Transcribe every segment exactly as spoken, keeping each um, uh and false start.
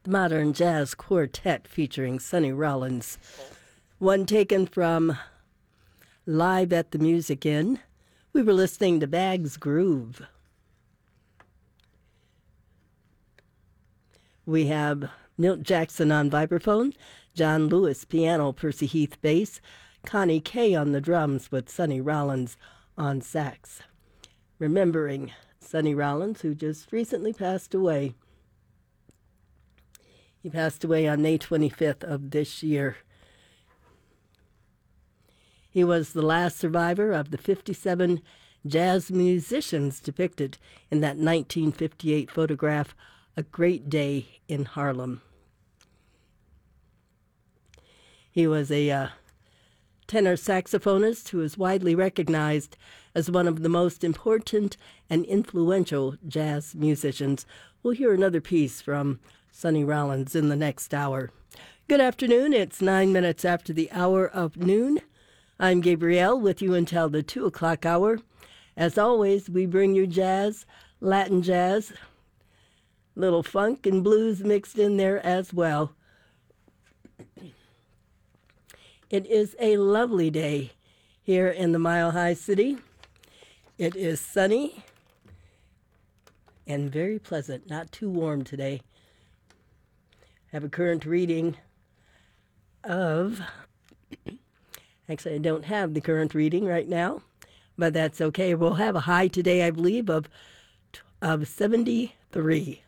the Modern Jazz Quartet featuring Sonny Rollins. One taken from Live at the Music Inn. We were listening to Bag's Groove. We have Milt Jackson on vibraphone, John Lewis piano, Percy Heath bass, Connie Kay on the drums with Sonny Rollins on sax. Remembering Sonny Rollins, who just recently passed away. He passed away on May twenty-fifth of this year. He was the last survivor of the fifty-seven jazz musicians depicted in that nineteen fifty-eight photograph, A Great Day in Harlem. He was a uh, tenor saxophonist who is widely recognized as one of the most important and influential jazz musicians. We'll hear another piece from Sonny Rollins in the next hour. Good afternoon. It's nine minutes after the hour of noon. I'm Gabrielle with you until the two o'clock hour. As always, we bring you jazz, Latin jazz, little funk and blues mixed in there as well. It is a lovely day here in the Mile High City. It is sunny and very pleasant, not too warm today. Have a current reading of, actually I don't have the current reading right now, but that's okay. We'll have a high today, I believe, of, of seventy-three.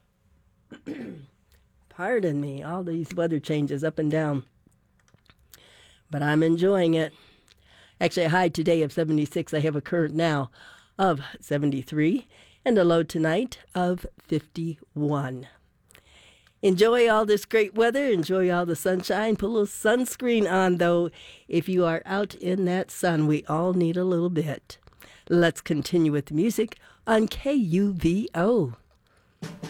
Pardon me, all these weather changes up and down. But I'm enjoying it. Actually, a high today of seventy-six. I have a current now of seventy-three and a low tonight of fifty-one. Enjoy all this great weather. Enjoy all the sunshine. Put a little sunscreen on, though. If you are out in that sun, we all need a little bit. Let's continue with the music on K U V O.